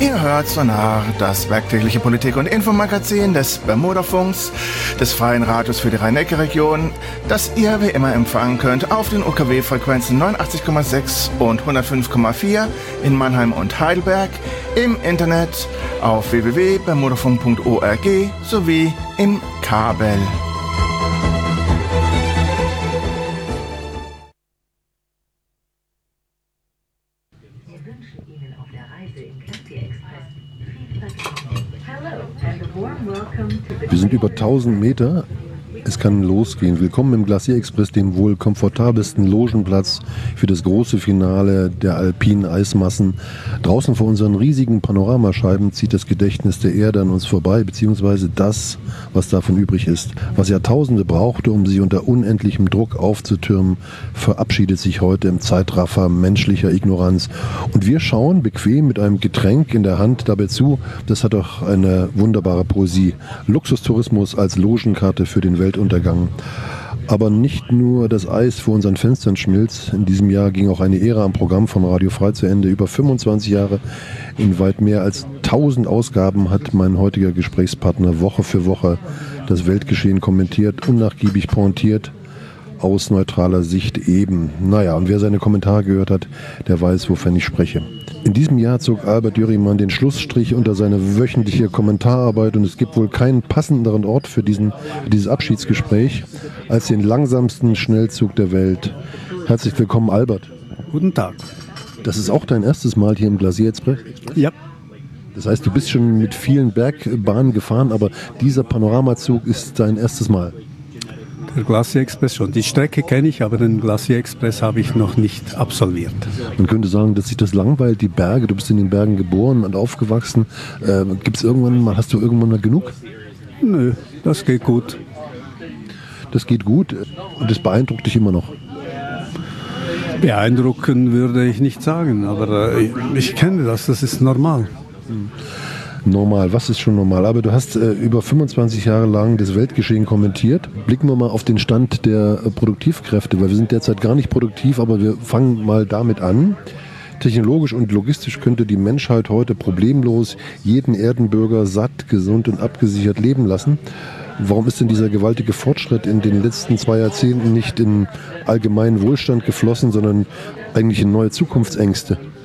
Ihr hört Sonar, das werktägliche Politik- und Infomagazin des Bermudafunks, des Freien Radios für die Rhein-Neckar-Region, das ihr wie immer empfangen könnt auf den UKW-Frequenzen 89,6 und 105,4 in Mannheim und Heidelberg, im Internet auf www.bermudafunk.org sowie im Kabel. Wir sind über 1000 Meter. Es kann losgehen. Willkommen im Glacier Express, dem wohl komfortabelsten Logenplatz für das große Finale der alpinen Eismassen. Draußen vor unseren riesigen Panoramascheiben zieht das Gedächtnis der Erde an uns vorbei, beziehungsweise das, was davon übrig ist. Was Jahrtausende brauchte, um sie unter unendlichem Druck aufzutürmen, verabschiedet sich heute im Zeitraffer menschlicher Ignoranz. Und wir schauen bequem mit einem Getränk in der Hand dabei zu. Das hat doch eine wunderbare Poesie. Luxustourismus als Logenkarte für den Weltuntergang. Aber nicht nur das Eis vor unseren Fenstern schmilzt. In diesem Jahr ging auch eine Ära am Programm von Radio Frei zu Ende. Über 25 Jahre, in weit mehr als 1000 Ausgaben hat mein heutiger Gesprächspartner Woche für Woche das Weltgeschehen kommentiert, unnachgiebig pointiert, aus neutraler Sicht eben. Naja, und wer seine Kommentare gehört hat, der weiß, wovon ich spreche. In diesem Jahr zog Albert Dürrimann den Schlussstrich unter seine wöchentliche Kommentararbeit und es gibt wohl keinen passenderen Ort für dieses Abschiedsgespräch als den langsamsten Schnellzug der Welt. Herzlich willkommen, Albert. Guten Tag. Das ist auch dein erstes Mal hier im Glacier Express? Ja. Das heißt, du bist schon mit vielen Bergbahnen gefahren, aber dieser Panoramazug ist dein erstes Mal? Der Glacier Express schon. Die Strecke kenne ich, aber den Glacier Express habe ich noch nicht absolviert. Man könnte sagen, dass sich das langweilt, die Berge. Du bist in den Bergen geboren und aufgewachsen. Hast du irgendwann mal genug? Nö, das geht gut. Das geht gut und das beeindruckt dich immer noch? Beeindrucken würde ich nicht sagen, aber ich kenne das ist normal. Normal, was ist schon normal? Aber du hast über 25 Jahre lang das Weltgeschehen kommentiert. Blicken wir mal auf den Stand der Produktivkräfte, weil wir sind derzeit gar nicht produktiv, aber wir fangen mal damit an. Technologisch und logistisch könnte die Menschheit heute problemlos jeden Erdenbürger satt, gesund und abgesichert leben lassen. Warum ist denn dieser gewaltige Fortschritt in den letzten 2 Jahrzehnten nicht in allgemeinen Wohlstand geflossen, sondern eigentlich in neue Zukunftsängste?